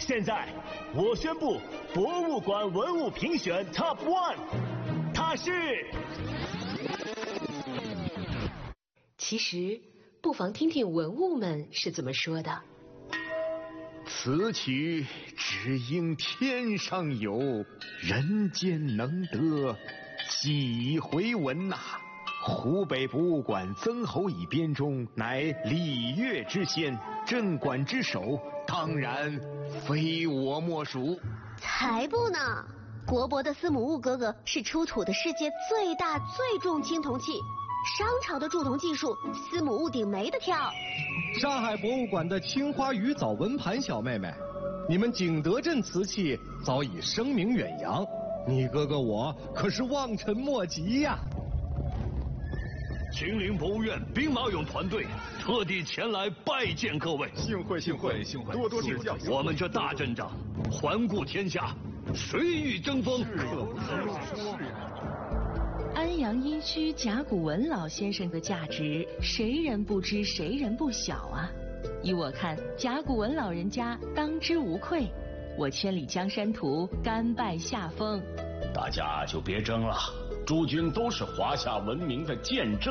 现在我宣布博物馆文物评选 Top One， 它是…… 其实不妨听听文物们是怎么说的。 此曲只应天上有，人间能得几回闻呐！湖北博物馆曾侯乙编钟乃礼乐之先，镇馆之首，当然非我莫属。 才不呢！国博的司母戊哥哥是出土的世界最大最重青铜器，商朝的铸铜技术，司母戊鼎没得挑。 上海博物馆的青花鱼藻纹盘小妹妹，你们景德镇瓷器早已声名远扬，你哥哥我可是望尘莫及呀。 秦陵博物院兵马俑团队特地前来拜见各位， 幸会幸会幸会，多多指教。 我们这大阵仗，环顾天下，谁与争锋？ 安阳一区甲骨文老先生的价值，谁人不知，谁人不晓啊！依我看，甲骨文老人家当之无愧。我千里江山图，甘拜下风。 大家就别争了，诸君都是华夏文明的见证。